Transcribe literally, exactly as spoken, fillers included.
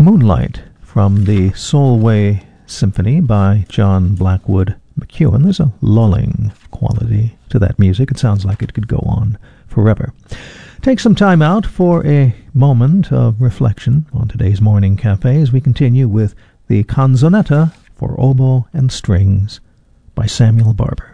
Moonlight from the Solway Symphony by John Blackwood McEwen. There's a lulling quality to that music. It sounds like it could go on forever. Take some time out for a moment of reflection on today's Morning Cafe as we continue with the Canzonetta for Oboe and Strings by Samuel Barber.